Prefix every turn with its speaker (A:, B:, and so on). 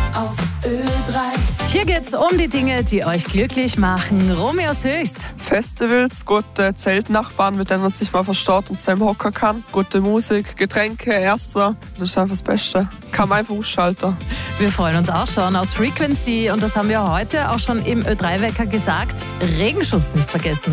A: auf Ö3.
B: Hier geht's um die Dinge, die euch glücklich machen. Romeos Höchst.
C: Festivals, gute Zeltnachbarn, mit denen man sich mal verstaut und zusammen hocken kann. Gute Musik, Getränke, Essen. Das ist einfach das Beste. Kann man einfach ausschalten.
B: Wir freuen uns auch schon aus Frequency und das haben wir heute auch schon im Ö3-Wecker gesagt. Regenschutz nicht vergessen.